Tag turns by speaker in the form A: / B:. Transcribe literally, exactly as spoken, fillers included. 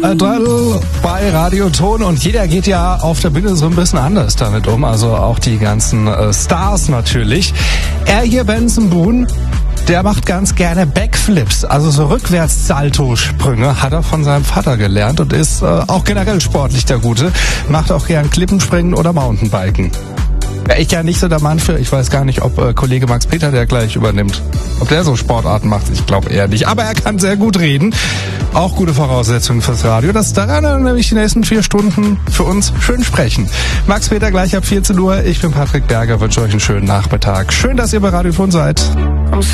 A: Äh, Dreitel bei Radioton und jeder geht ja auf der Bühne so ein bisschen anders damit um, also auch die ganzen äh, Stars natürlich. Er hier, Benson Boone, der macht ganz gerne Backflips, also so Rückwärts-Salto-Sprünge, hat er von seinem Vater gelernt und ist äh, auch generell sportlich der Gute. Macht auch gern Klippenspringen oder Mountainbiken. Wäre ich ja nicht so der Mann für. Ich weiß gar nicht, ob äh, Kollege Max Peter der gleich übernimmt. Ob der so Sportarten macht, ich glaube eher nicht. Aber er kann sehr gut reden. Auch gute Voraussetzungen fürs Radio. Das daran nämlich die nächsten vier Stunden für uns schön sprechen. Max Peter gleich ab vierzehn Uhr. Ich bin Patrick Berger, wünsche euch einen schönen Nachmittag. Schön, dass ihr bei Radioton seid.